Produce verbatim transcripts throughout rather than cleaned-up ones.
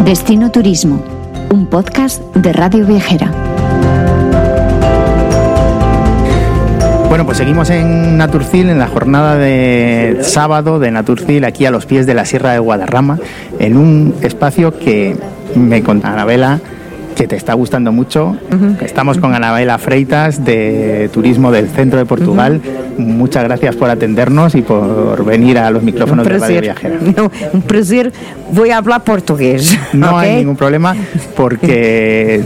Destino Turismo, un podcast de Radio Viajera. Bueno, pues seguimos en Naturcil, en la jornada de sábado de Naturcil, aquí a los pies de la Sierra de Guadarrama, en un espacio que me contaba Anabela que te está gustando mucho. Uh-huh. Estamos con Anabela Freitas de Turismo del Centro de Portugal. Uh-huh. Muchas gracias por atendernos y por venir a los micrófonos de Radio Viajera. No, un placer. Voy a hablar portugués. No ¿Okay? hay ningún problema porque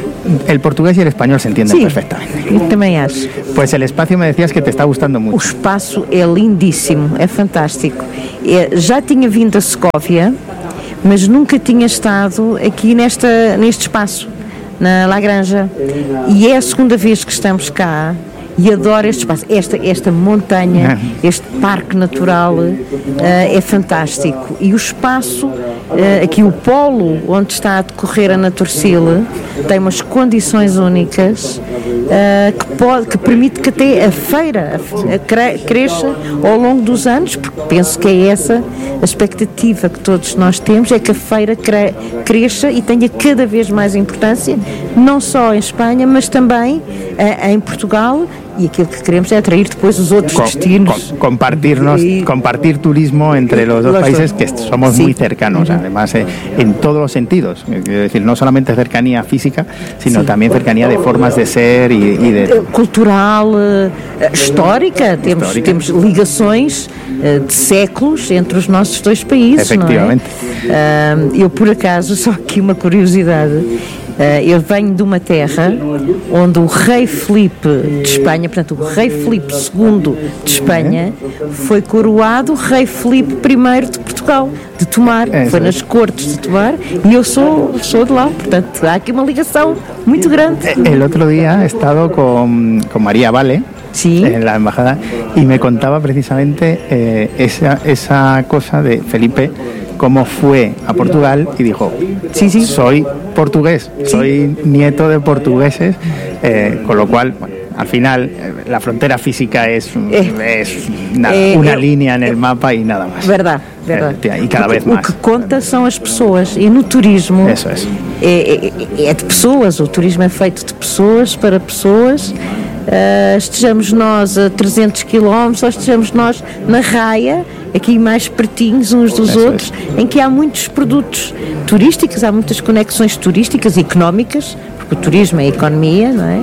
el portugués y el español se entienden sí, perfectamente. Eu também acho. Pues el espacio me decías que te está gustando mucho. O espaço é lindíssimo, é fantástico. É, já tinha vindo a Secóvia, mas nunca tinha estado aqui nesta, neste espaço, na Lagranja. E é a segunda vez que estamos cá e adoro este espaço. Esta, esta montanha, este parque natural uh, é fantástico. E o espaço, uh, aqui o polo onde está a decorrer a Naturcil, tem umas condições únicas uh, que, pode, que permite que até a feira a, a cre, cresça ao longo dos anos, porque penso que é essa a expectativa que todos nós temos, é que a feira cre, cresça e tenha cada vez mais importância, não só em Espanha, mas também uh, em Portugal. Y aquilo que queremos é atraer después os outros com, destinos. Con, compartirnos, y, compartir turismo entre los dos los países, que somos sí. muy cercanos, uh-huh. además eh, en todos los sentidos. Es decir, no solamente cercanía física, sino sí. también cercanía de formas de ser y, y de... Cultural, uh, histórica. Temos, histórica. Temos ligações uh, de séculos entre os nossos dois países. Efectivamente. Não é? Uh, eu, por acaso, só aqui uma curiosidade. Uh, eu venho de uma terra onde o rei Filipe de Espanha, portanto o rei Filipe segundo de Espanha, foi coroado rei Filipe primeiro de Portugal, de Tomar, é, foi nas cortes de Tomar, e eu sou, sou de lá, portanto há aqui uma ligação muito grande. El otro día he estado con, con María Vale, sí. en la embajada, y me contaba precisamente eh, esa, esa cosa de Felipe, cómo fue a Portugal y dijo, sí, sí. soy portugués, sí. soy nieto de portugueses, eh, con lo cual, bueno, al final eh, la frontera física es, eh, es nada, eh, una eh, línea en el mapa y nada más. Verdade, verdade. Eh, e cada vez mais. O que conta são as pessoas, e no turismo Eso es. é, é, é de pessoas, o turismo é feito de pessoas para pessoas. Uh, estejamos nós a trezentos quilómetros ou estejamos nós na raia, aqui mais pertinhos uns dos Isso outros, é. em que há muitos produtos turísticos, há muitas conexões turísticas e económicas, porque o turismo é economia, não é?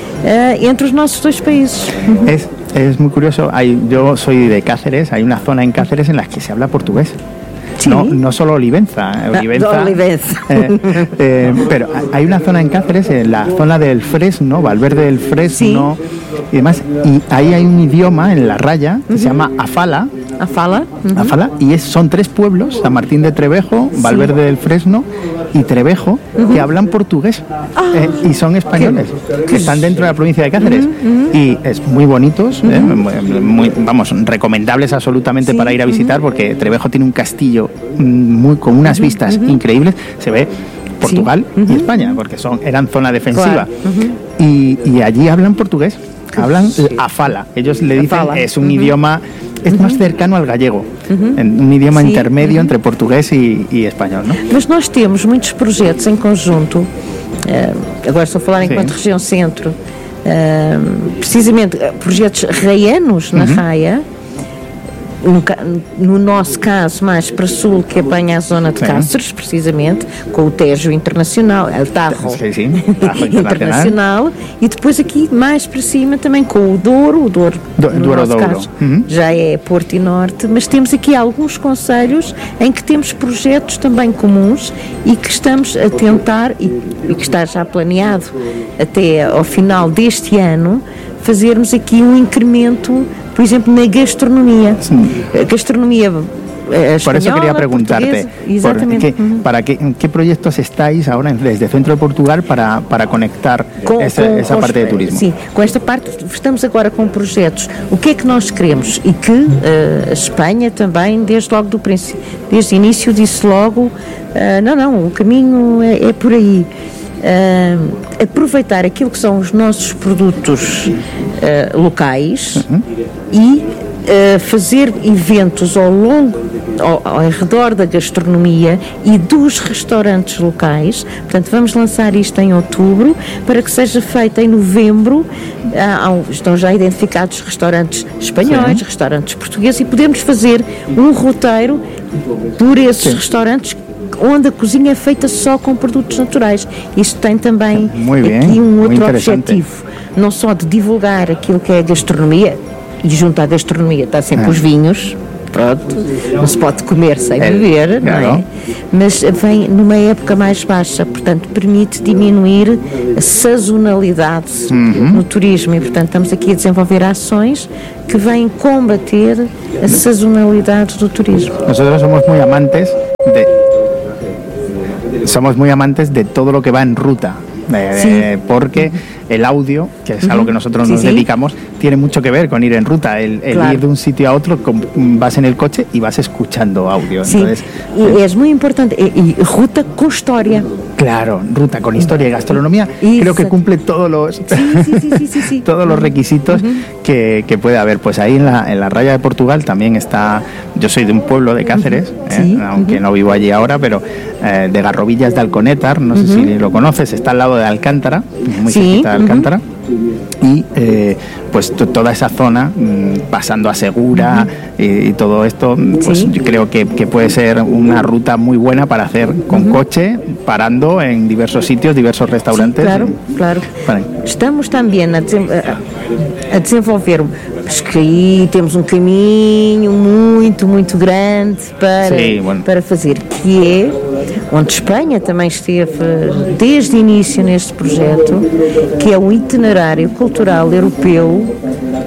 Uh, entre os nossos dois países. Uhum. Es, es muy curioso, hay, yo soy de Cáceres, hay una zona en Cáceres en la que se habla portugués. Sí. No, no solo Olivenza, Olivenza, no, Olivenza. Eh, eh, pero hay una zona en Cáceres, en la zona del Fresno, Valverde del Fresno, sí. y demás, y ahí hay un idioma en la raya que uh-huh. se llama Afala. Afala. Uh-huh. Afala, y es, son tres pueblos, San Martín de Trevejo, Valverde sí. del Fresno y Trevejo, uh-huh. que hablan portugués ah, eh, y son españoles, ¿qué? que están dentro de la provincia de Cáceres. Uh-huh. Y es muy bonitos, uh-huh. eh, muy, vamos, recomendables absolutamente sí. para ir a visitar, uh-huh. porque Trevejo tiene un castillo muy, con unas uh-huh. vistas uh-huh. increíbles, se ve Portugal sí. uh-huh. y España, porque son, eran zona defensiva. Uh-huh. y, y allí hablan portugués, hablan sí. Afala, ellos le dicen, Afala. es un uh-huh. idioma... Es uh-huh. más cercano al gallego, uh-huh. un idioma Sim. intermédio uh-huh. entre português e, e espanhol, não? Mas nós temos muitos projetos em conjunto, uh, agora estou a falar enquanto Sim. região centro, uh, precisamente projetos raianos na uh-huh. raia, no, no nosso caso mais para sul, que apanha a zona de Cáceres, precisamente, com o Tejo Internacional, o Tajo, sim, sim. Tajo Internacional, e depois aqui mais para cima também com o Douro, o Douro, Do, no Douro, nosso Douro. caso Uhum. já é Porto e Norte, mas temos aqui alguns concelhos em que temos projetos também comuns e que estamos a tentar, e, e que está já planeado até ao final deste ano, fazermos aqui um incremento, por exemplo, na gastronomia. Sim. A gastronomia española, por eso quería preguntarte, por qué, uh-huh. para qué, en qué proyectos estáis ahora desde Centro de Portugal para, para conectar com, essa, com, essa com parte de turismo? Sim, com esta parte estamos agora com projetos. O que é que nós queremos? E que uh, a Espanha também, desde logo do princípio, desde o início disse logo, uh, não, não, o caminho é, é por aí. Uh, aproveitar aquilo que são os nossos produtos uh, locais uhum. e uh, fazer eventos ao longo, ao, ao redor da gastronomia e dos restaurantes locais. Portanto, vamos lançar isto em outubro, para que seja feito em novembro. Há, há, estão já identificados restaurantes espanhóis, Sim. restaurantes portugueses, e podemos fazer um roteiro por esses Sim. restaurantes onde a cozinha é feita só com produtos naturais. Isto tem também aqui um outro objetivo, não só de divulgar aquilo que é a gastronomia, e junto à gastronomia está sempre é. os vinhos, pronto, não se pode comer sem é. beber, não é? Não. Mas vem numa época mais baixa, portanto permite diminuir a sazonalidade uhum. no turismo, e portanto estamos aqui a desenvolver ações que vêm combater a sazonalidade do turismo. Nós somos muito amantes de somos muy amantes de todo lo que va en ruta, eh, sí. eh, porque el audio, que es uh-huh. a lo que nosotros sí, nos sí. dedicamos, tiene mucho que ver con ir en ruta, el, el claro. ir de un sitio a otro, con, vas en el coche y vas escuchando audio. Sí. Entonces, y eh, es muy importante, y, y ruta con historia. Claro, ruta con historia y gastronomía, Exacto. creo que cumple todos los sí, sí, sí, sí, sí, sí. todos los requisitos uh-huh. que, que puede haber. Pues ahí en la, en la Raya de Portugal también está, yo soy de un pueblo de Cáceres, uh-huh. eh, sí, aunque uh-huh. no vivo allí ahora, pero eh, de Garrovillas de Alconétar, no uh-huh. sé si lo conoces, está al lado de Alcántara, muy sí, cerquita de Alcántara. Uh-huh. Y eh, pues t- toda esa zona, mmm, pasando a Segura uh-huh. y, y todo esto, pues sí. yo creo que, que puede ser una ruta muy buena para hacer con uh-huh. coche, parando en diversos sitios, diversos restaurantes. Sí, claro, y, claro. Para... Estamos também a, desem- a desenvolver, porque aí temos um caminho muito, muito grande para, sí, bueno. para fazer, que é onde Espanha também esteve desde o início neste projeto, que é o itinerário cultural europeu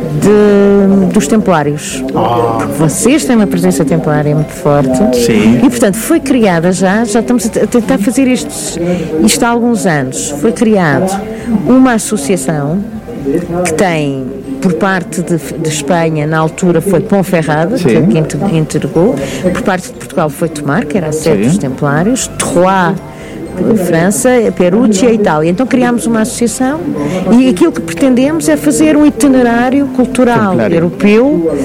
de, dos templários. Oh. Porque vocês têm uma presença templária muito forte. Sim. E, portanto, foi criada já, já estamos a tentar fazer isto, isto há alguns anos, foi criado uma associação que tem, por parte de, de Espanha, na altura foi Ponferrada, Sim. que, que entregou, por parte de Portugal foi Tomar, que era a sede Sim. dos Templários, Troyes, França, Perugia e Itália. Então criámos uma associação e aquilo que pretendemos é fazer um itinerário cultural templário. europeu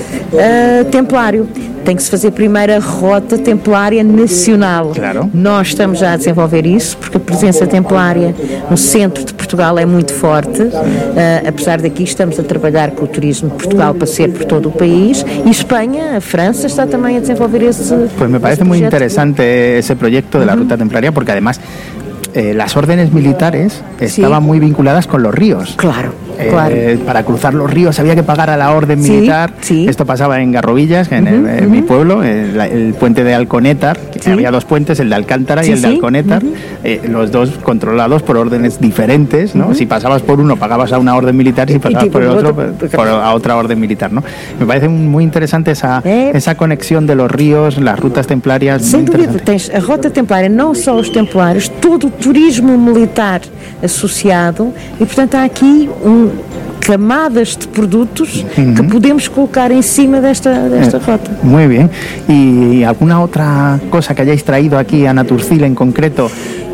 uh, templário. Tem que se fazer primeiro a rota templária nacional. Claro. Nós estamos já a desenvolver isso, porque a presença templária no centro de Portugal é muito forte. Uh, apesar daqui, estamos a trabalhar com o turismo de Portugal para ser por todo o país. E Espanha, a França, está também a desenvolver esse Pues me parece muy interesante ese proyecto de la ruta templaria, porque además eh, las órdenes militares estaban sí. muy vinculadas con los ríos. Claro. Eh, claro. Para cruzar los ríos había que pagar a la orden sí, militar. Sí. Esto pasaba en Garrovillas, en, uh-huh, el, en uh-huh. mi pueblo, el, el puente de Alconétar, que sí. había dos puentes, el de Alcántara sí, y el de Alconétar, uh-huh. eh, los dos controlados por órdenes diferentes, ¿no? Uh-huh. Si pasabas por uno pagabas a una orden militar y si pasabas por el otro, otro por, a otra orden militar, ¿no? Me parece muy interesante esa, eh, esa conexión de los ríos, las rutas templarias. Sem dúvida, tens a rota templária, não só os templários, todo o turismo militar associado, e portanto há aqui um camadas de produtos uh-huh. que podemos colocar en cima de esta, de esta eh, rota. Muy bien. ¿Y alguna otra cosa que hayáis traído aquí a Naturcil en concreto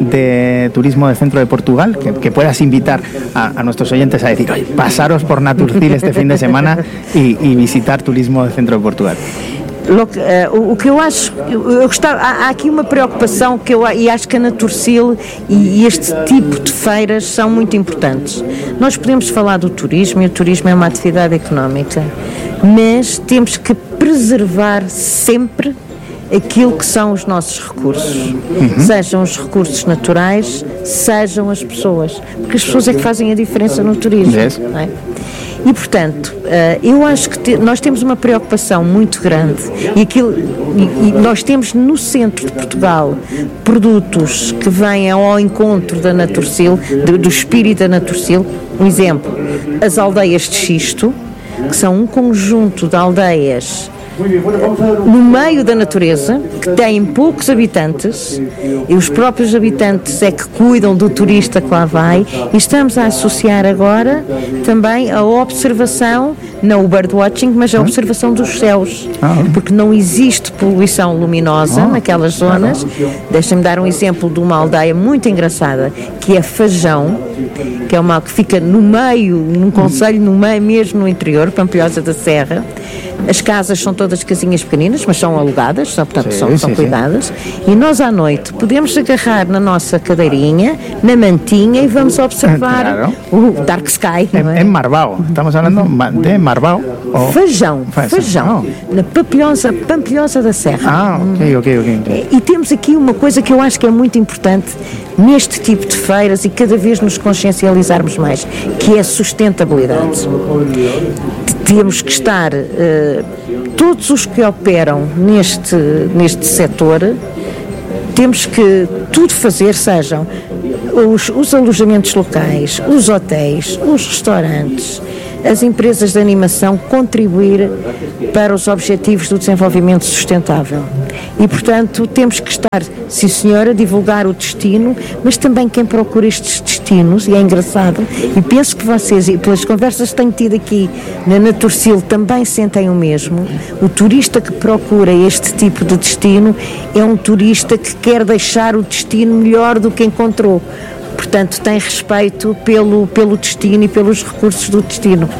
de turismo del centro de Portugal que, que puedas invitar a, a nuestros oyentes a decir, oye, pasaros por Naturcil este fin de semana y, y visitar turismo del centro de Portugal? Lo que, uh, o que eu acho, eu gostava, há, há aqui uma preocupação que eu e acho que a Naturcil e, e este tipo de feiras são muito importantes. Nós podemos falar do turismo, e o turismo é uma atividade económica, mas temos que preservar sempre aquilo que são os nossos recursos, uhum. sejam os recursos naturais, sejam as pessoas, porque as pessoas é que fazem a diferença no turismo. Yes. Não é? E, portanto, eu acho que te, nós temos uma preocupação muito grande e, aquilo, e, e nós temos no centro de Portugal produtos que vêm ao encontro da Naturcil, do, do espírito da Naturcil. Um exemplo, as aldeias de xisto, que são um conjunto de aldeias no meio da natureza, que têm poucos habitantes, e os próprios habitantes é que cuidam do turista que lá vai, e estamos a associar agora também a observação, não o birdwatching, mas a observação dos céus, porque não existe poluição luminosa naquelas zonas. Deixem-me dar um exemplo de uma aldeia muito engraçada, que é Fajão, que é uma que fica no meio, num concelho, no meio mesmo no interior, Pampilhosa da Serra. As casas são todas casinhas pequeninas, mas são alugadas, são, portanto sim, são, sim, são cuidadas. Sim. E nós à noite podemos agarrar na nossa cadeirinha, na mantinha, e vamos observar claro. o Dark Sky. Não é? Em Marvao, estamos falando de Marvao. Oh. Feijão, feijão, feijão. Oh. Na Pampilhosa, Pampilhosa da Serra. Ah, ok, ok, ok. okay. E temos aqui uma coisa que eu acho que é muito importante neste tipo de feiras e cada vez nos consciencializarmos mais, que é a sustentabilidade. Temos que estar, uh, todos os que operam neste, neste setor, temos que tudo fazer, sejam os, os alojamentos locais, os hotéis, os restaurantes, as empresas de animação, contribuir para os objetivos do desenvolvimento sustentável. E, portanto, temos que estar, sim senhora, a divulgar o destino, mas também quem procura estes destinos, e é engraçado, e penso que vocês, e pelas conversas que tenho tido aqui na Natursil, também sentem o mesmo. O turista que procura este tipo de destino é um turista que quer deixar o destino melhor do que encontrou. Portanto, tem respeito pelo, pelo destino y pelos recursos del destino.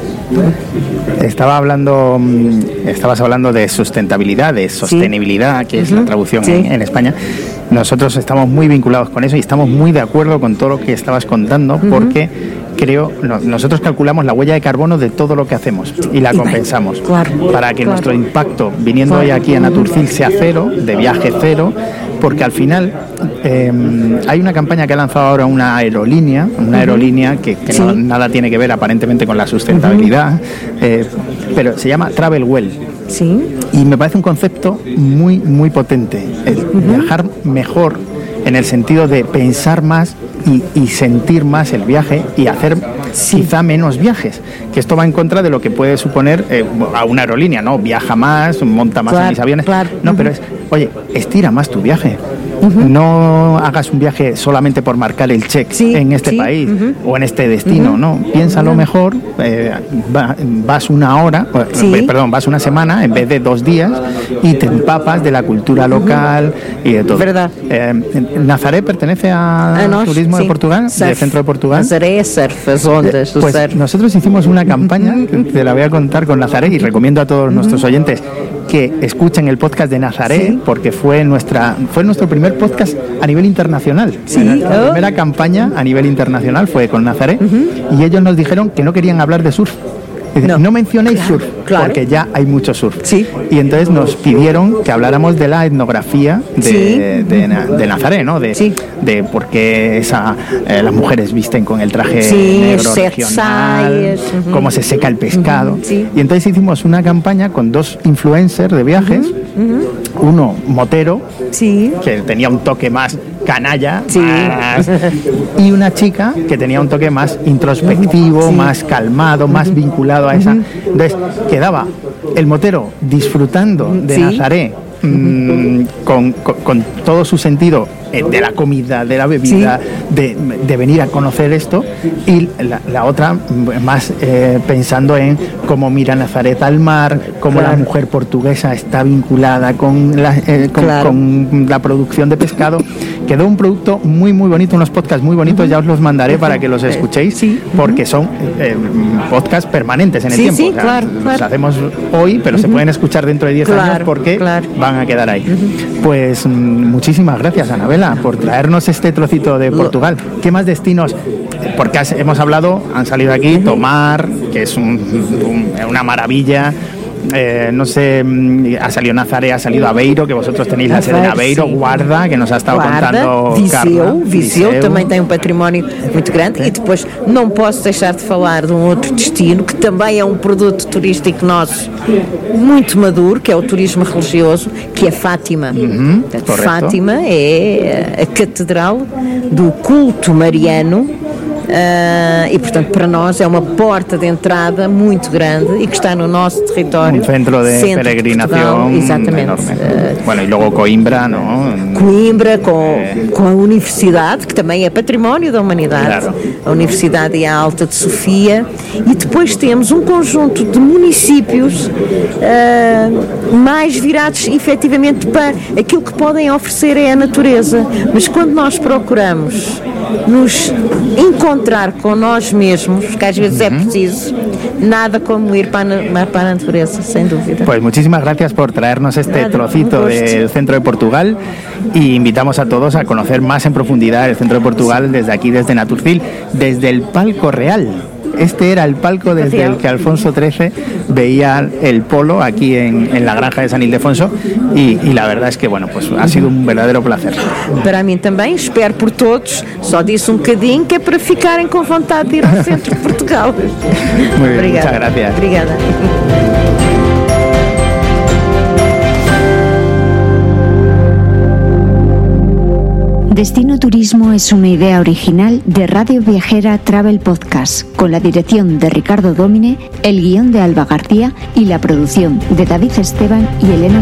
Estaba hablando, estabas hablando de sustentabilidad, de sostenibilidad, sí. que es uh-huh. la traducción sí. en, en España. Nosotros estamos muy vinculados con eso y estamos muy de acuerdo con todo lo que estabas contando, uh-huh. porque creo, no, nosotros calculamos la huella de carbono de todo lo que hacemos y la compensamos. Claro, para que claro. nuestro impacto, viniendo claro. hoy aquí a Naturcil, sea cero, de viaje cero, porque al final eh, hay una campaña que ha lanzado ahora una aerolínea, una uh-huh. aerolínea que, que sí. no, nada tiene que ver aparentemente con la sustentabilidad, uh-huh. eh, pero se llama Travel Well. Sí. Y me parece un concepto muy, muy potente, el uh-huh. viajar mejor en el sentido de pensar más y, y sentir más el viaje y hacer sí. quizá menos viajes, que esto va en contra de lo que puede suponer eh, a una aerolínea, ¿no? Viaja más, monta más claro, en mis aviones, claro. no, uh-huh. pero es, oye, estira más tu viaje. Uh-huh. No hagas un viaje solamente por marcar el check sí, en este sí, país uh-huh. o en este destino, uh-huh. no, piénsalo uh-huh. mejor, eh, va, vas una hora, sí. eh, perdón, vas una semana en vez de dos días y te empapas de la cultura local uh-huh. y de todo. Verdad. Eh, ¿Nazaré pertenece a, a Turismo sí. de Portugal, surf. del Centro de Portugal? Nazaré es surf, las ondas, pues surf. Nosotros hicimos una campaña, que te la voy a contar con Nazaré y recomiendo a todos uh-huh. nuestros oyentes que escuchen el podcast de Nazaré, sí. porque fue nuestra fue nuestro primer podcast a nivel internacional. Sí. La oh. primera campaña a nivel internacional fue con Nazaré uh-huh. y ellos nos dijeron que no querían hablar de surf. No, no mencionéis claro, surf, claro. porque ya hay mucho surf. Sí. Y entonces nos pidieron que habláramos de la etnografía de, sí. de, de, de Nazaré, ¿no? De, sí. de por qué esa, eh, las mujeres visten con el traje sí, negro regional, uh-huh. cómo se seca el pescado. Uh-huh. Sí. Y entonces hicimos una campaña con dos influencers de viajes, uh-huh. Uh-huh. uno motero, sí. que tenía un toque más canalla, sí. más, y una chica que tenía un toque más introspectivo, sí. más calmado, más vinculado a esa. Uh-huh. Entonces quedaba el motero disfrutando de sí. Nazaré mmm, con, con, con todo su sentido eh, de la comida, de la bebida, sí. de, de venir a conocer esto, y la, la otra más eh, pensando en cómo mira Nazaret al mar, cómo claro. la mujer portuguesa está vinculada con la, eh, con, claro. con la producción de pescado. Quedó un producto muy muy bonito, unos podcasts muy bonitos, uh-huh. ya os los mandaré uh-huh. para que los escuchéis, sí. porque son eh, podcasts permanentes en el sí, tiempo. Sí, o sea, claro, los claro. hacemos hoy, pero uh-huh. se pueden escuchar dentro de diez claro, años porque claro. van a quedar ahí. Uh-huh. Pues muchísimas gracias, Anabela, por traernos este trocito de Portugal. ¿Qué más destinos? Porque has, hemos hablado, han salido aquí, uh-huh. Tomar, que es un, un, una maravilla. Eh, no sé, ha salido Nazaré, ha salido Aveiro, que vosotros tenéis la sede en Aveiro, sí. Guarda, que nos ha estado Guarda, contando Viseu, Carla. Viseu, Viseu também tem um património muito grande. E depois não posso deixar de falar de um outro destino que também é um produto turístico nosso muito maduro, que é o turismo religioso, que é Fátima. Uhum, Fátima é a catedral do culto mariano. Uh, e portanto para nós é uma porta de entrada muito grande e que está no nosso território, um centro de centro peregrinação de exatamente uh, bueno, e logo Coimbra, não? Coimbra com, é. com a universidade, que também é património da humanidade, claro. A Universidade e a Alta de Sofia, e depois temos um conjunto de municípios uh, mais virados efetivamente para aquilo que podem oferecer é a natureza, mas quando nós procuramos nos encontrar encontrar com nós mesmos, que às vezes é preciso, nada como ir para a, para a natureza, sem dúvida. Pues muchísimas gracias por traernos este Nada, trocito del centro de Portugal y invitamos a todos a conocer más en profundidad el centro de Portugal desde aquí, desde Naturcil, desde el Palco Real. Este era el palco desde el que Alfonso trece veía el polo aquí en, en la granja de San Ildefonso y, y la verdad es que bueno, pues ha sido un verdadero placer. Para mim também, espero por todos, só disse um bocadinho que é para ficarem com vontade de ir ao centro de Portugal. Muy bien, Obrigada. muchas gracias. Obrigada. Destino Turismo es una idea original de Radio Viajera Travel Podcast, con la dirección de Ricardo Dómine, el guión de Alba García y la producción de David Esteban y Elena